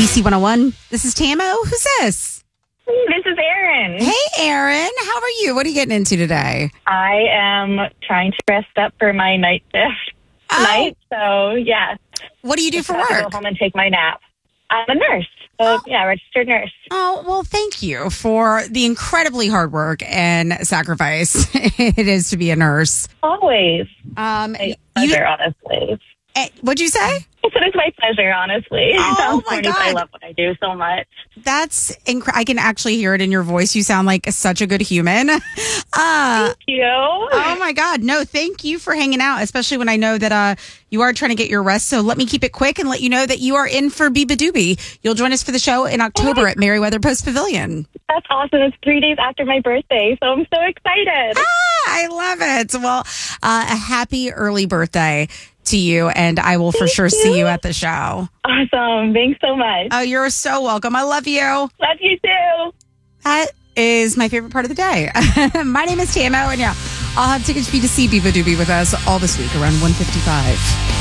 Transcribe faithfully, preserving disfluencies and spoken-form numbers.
B C one oh one. This is Tamo. Who's this? This is Erin. Hey, Erin. How are you? What are you getting into today? I am trying to rest up for my night shift Oh. tonight. So, yeah. What do you do Just for have to work? go home and take my nap. I'm a nurse. So, yeah, registered nurse. Oh, well, thank you for the incredibly hard work and sacrifice it is to be a nurse. Always. Um, My you, pleasure, honestly. eh, what'd you say? I said it's my pleasure, honestly. Oh, It sounds my corny, but I God. love what I do so much. That's incredible. I can actually hear it in your voice. You sound like such a good human. Uh, Thank you. oh my God. No, thank you for hanging out, especially when I know that uh, you are trying to get your rest. So let me keep it quick and let you know that you are in for Biba Doobie. You'll join us for the show in October at Merriweather Post Pavilion. That's awesome. It's three days after my birthday, so I'm so excited. Ah, I love it. Well, uh, a happy early birthday to you, and I will for Thank sure you. see you at the show. Awesome. Thanks so much. Oh, you're so welcome. I love you. Love you too. That is my favorite part of the day. My name is Tamo, and yeah, I'll have tickets for you to see Biba Doobie with us all this week around one fifty-five.